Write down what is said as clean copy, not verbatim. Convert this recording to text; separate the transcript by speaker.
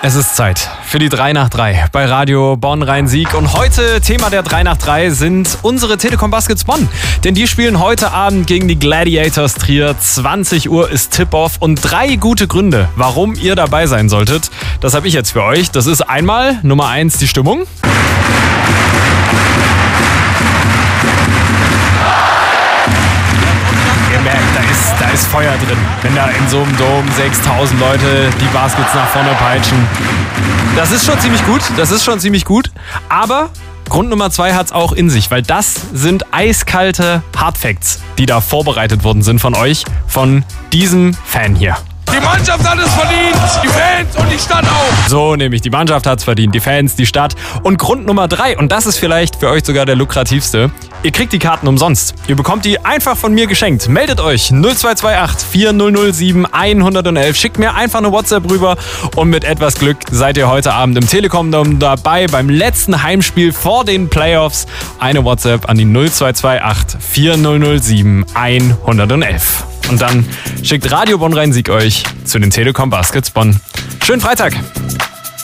Speaker 1: Es ist Zeit für die 3 nach 3 bei Radio Bonn-Rhein-Sieg. Und heute Thema der 3 nach 3 sind unsere Telekom Baskets Bonn. Denn die spielen heute Abend gegen die Gladiators Trier. 20 Uhr ist Tip-Off und 3 gute Gründe, warum ihr dabei sein solltet. Das habe ich jetzt für euch. Das ist einmal Nummer 1 die Stimmung. Ihr merkt, da ist Feuer drin. Wenn da in so einem Dom 6000 Leute die Baskets nach vorne peitschen. Das ist schon ziemlich gut. Aber Grund Nummer 2 hat es auch in sich, weil das sind eiskalte Hardfacts, die da vorbereitet worden sind von euch, von diesem Fan hier.
Speaker 2: Die Mannschaft hat es verdient, die Fans und die Stadt auch.
Speaker 1: So, nämlich die Mannschaft hat es verdient, die Fans, die Stadt. Und Grund Nummer 3, und das ist vielleicht für euch sogar der lukrativste, ihr kriegt die Karten umsonst. Ihr bekommt die einfach von mir geschenkt. Meldet euch 0228 4007 111. Schickt mir einfach eine WhatsApp rüber und mit etwas Glück seid ihr heute Abend im Telekom Dome dabei beim letzten Heimspiel vor den Playoffs. Eine WhatsApp an die 0228 4007 111. Und dann schickt Radio Bonn-Rhein-Sieg euch zu den Telekom Baskets Bonn. Schönen Freitag!